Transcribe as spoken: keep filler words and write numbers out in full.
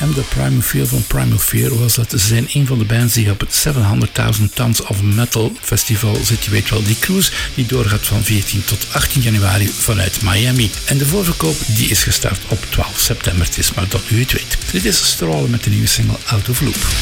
M, de Primal Fear van Primal Fear was dat. Ze zijn een van de bands die op het zevenhonderdduizend Tons of Metal Festival zit. Je weet wel, die cruise die doorgaat van veertien tot achttien januari vanuit Miami. En de voorverkoop die is gestart op twaalf september. Het is maar dat u het weet. Dit is Stroll met de nieuwe single Out of Loop.